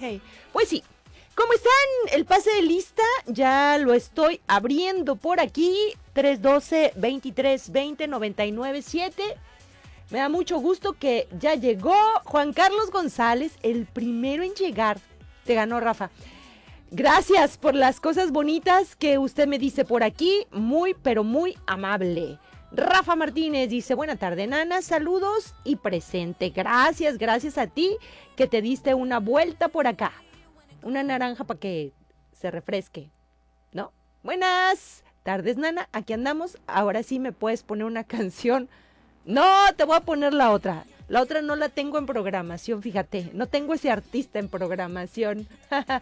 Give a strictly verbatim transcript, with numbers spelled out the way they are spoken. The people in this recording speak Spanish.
hey. Pues sí, ¿cómo están? El pase de lista ya lo estoy abriendo por aquí. tres uno dos, veintitrés veinte, noventa y nueve siete. Me da mucho gusto que ya llegó Juan Carlos González, el primero en llegar. Te ganó, Rafa. Gracias por las cosas bonitas que usted me dice por aquí. Muy, pero muy amable. Rafa Martínez dice, buena tarde, Nana, saludos y presente. Gracias, gracias a ti que te diste una vuelta por acá. Una naranja para que se refresque, ¿no? Buenas tardes, Nana, aquí andamos. Ahora sí me puedes poner una canción. No, te voy a poner la otra. La otra no la tengo en programación, fíjate. No tengo ese artista en programación.